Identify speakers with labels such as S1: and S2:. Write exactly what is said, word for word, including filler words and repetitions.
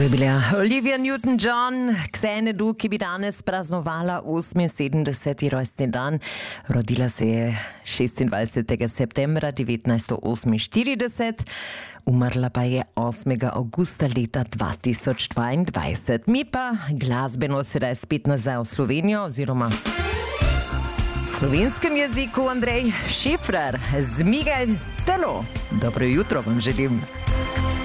S1: To je bila Olivia Newton-John, Xanadu, ki bi danes praznovala oseminsedemdeseti rojstni dan. Rodila se je šestindvajsetega septembra devetnajststo oseminštirideset, umrla pa je osmega avgusta leta dva tisoč dvaindvajset. Mi pa glasbeno sedaj spet nazaj v Slovenijo oziroma v slovenskem jeziku Andrej Šifrer, Zmigaj telo. Dobro jutro vam želim.